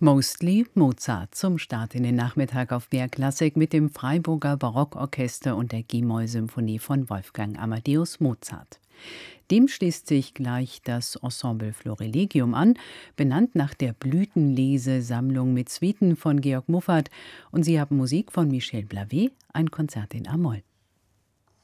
Mostly Mozart zum Start in den Nachmittag auf BR Klassik mit dem Freiburger Barockorchester und der G-Moll-Symphonie von Wolfgang Amadeus Mozart. Dem schließt sich gleich das Ensemble Florilegium an, benannt nach der Blütenlese-Sammlung mit Suiten von Georg Muffat, und sie haben Musik von Michel Blavet, ein Konzert in A-Moll.